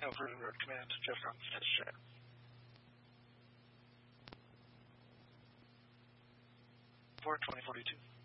Over in Road Command, Jeff Collins, test check. 42042.